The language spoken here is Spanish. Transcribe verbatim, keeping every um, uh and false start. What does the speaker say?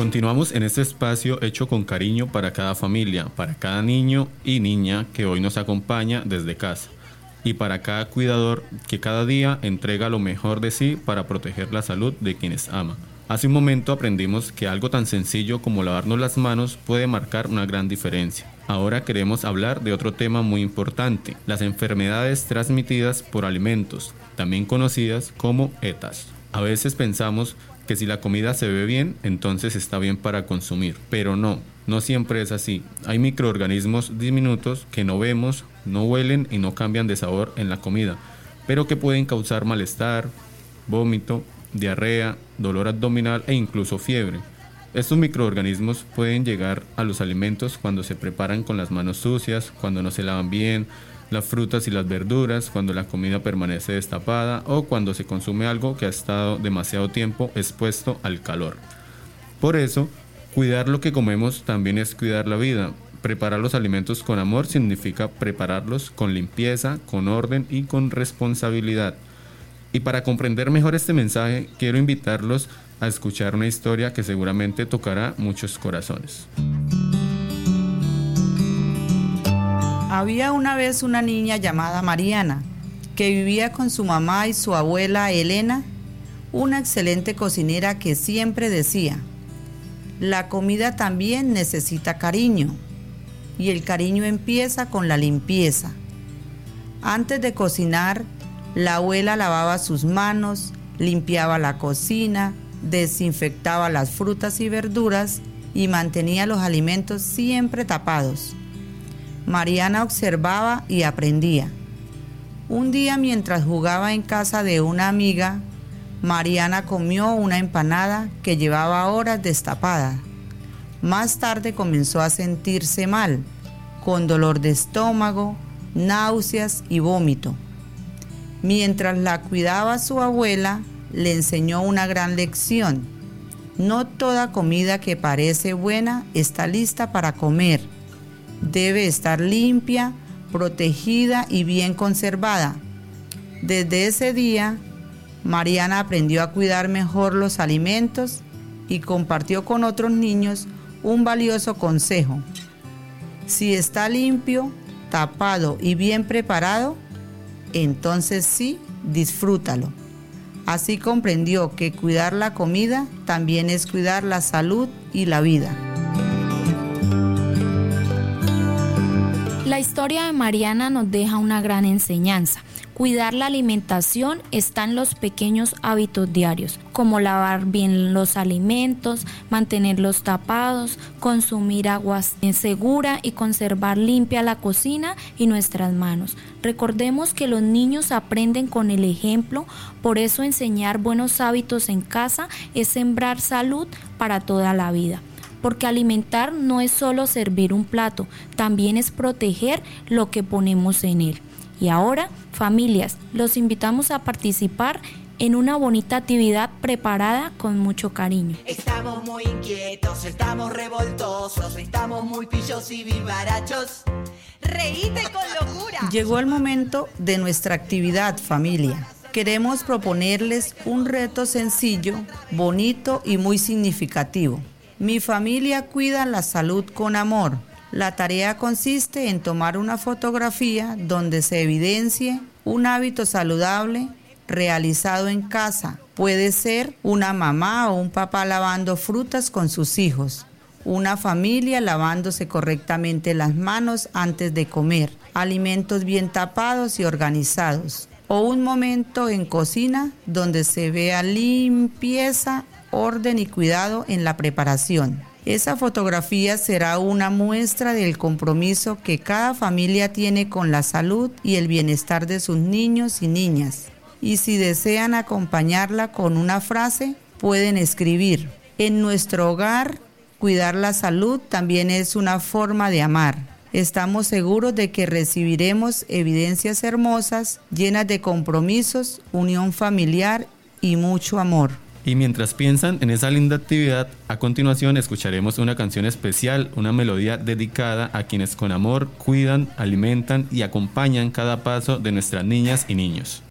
Continuamos en este espacio hecho con cariño para cada familia, para cada niño y niña que hoy nos acompaña desde casa, y para cada cuidador que cada día entrega lo mejor de sí para proteger la salud de quienes ama. Hace un momento aprendimos que algo tan sencillo como lavarnos las manos puede marcar una gran diferencia. Ahora queremos hablar de otro tema muy importante, las enfermedades transmitidas por alimentos, también conocidas como ETAs. A veces pensamos que si la comida se ve bien, entonces está bien para consumir, pero no, no siempre es así. Hay microorganismos diminutos que no vemos, no huelen y no cambian de sabor en la comida, pero que pueden causar malestar, vómito, diarrea, dolor abdominal e incluso fiebre. Estos microorganismos pueden llegar a los alimentos cuando se preparan con las manos sucias, cuando no se lavan bien, las frutas y las verduras, cuando la comida permanece destapada o cuando se consume algo que ha estado demasiado tiempo expuesto al calor. Por eso, cuidar lo que comemos también es cuidar la vida. Preparar los alimentos con amor significa prepararlos con limpieza, con orden y con responsabilidad. Y para comprender mejor este mensaje, quiero invitarlos a escuchar una historia que seguramente tocará muchos corazones. Había una vez una niña llamada Mariana, que vivía con su mamá y su abuela Elena, una excelente cocinera que siempre decía: la comida también necesita cariño, y el cariño empieza con la limpieza. Antes de cocinar, la abuela lavaba sus manos, limpiaba la cocina, desinfectaba las frutas y verduras y mantenía los alimentos siempre tapados. Mariana observaba y aprendía. Un día, mientras jugaba en casa de una amiga, Mariana comió una empanada que llevaba horas destapada. Más tarde comenzó a sentirse mal, con dolor de estómago, náuseas y vómito. Mientras la cuidaba su abuela, le enseñó una gran lección. No toda comida que parece buena está lista para comer. Debe estar limpia, protegida y bien conservada. Desde ese día, Mariana aprendió a cuidar mejor los alimentos y compartió con otros niños un valioso consejo. Si está limpio, tapado y bien preparado, entonces sí, disfrútalo. Así comprendió que cuidar la comida también es cuidar la salud y la vida. La historia de Mariana nos deja una gran enseñanza. Cuidar la alimentación está en los pequeños hábitos diarios, como lavar bien los alimentos, mantenerlos tapados, consumir agua segura y conservar limpia la cocina y nuestras manos. Recordemos que los niños aprenden con el ejemplo, por eso enseñar buenos hábitos en casa es sembrar salud para toda la vida. Porque alimentar no es solo servir un plato, también es proteger lo que ponemos en él. Y ahora, familias, los invitamos a participar en una bonita actividad preparada con mucho cariño. Estamos muy inquietos, estamos revoltosos, estamos muy pillos y vivarachos. Reíte con locura. Llegó el momento de nuestra actividad, familia. Queremos proponerles un reto sencillo, bonito y muy significativo. Mi familia cuida la salud con amor. La tarea consiste en tomar una fotografía donde se evidencie un hábito saludable realizado en casa. Puede ser una mamá o un papá lavando frutas con sus hijos, una familia lavándose correctamente las manos antes de comer, alimentos bien tapados y organizados, o un momento en cocina donde se vea limpieza, orden y cuidado en la preparación. Esa fotografía será una muestra del compromiso que cada familia tiene con la salud y el bienestar de sus niños y niñas. Y si desean acompañarla con una frase, pueden escribir: en nuestro hogar, cuidar la salud también es una forma de amar. Estamos seguros de que recibiremos evidencias hermosas, llenas de compromisos, unión familiar y mucho amor. Y mientras piensan en esa linda actividad, a continuación escucharemos una canción especial, una melodía dedicada a quienes con amor cuidan, alimentan y acompañan cada paso de nuestras niñas y niños.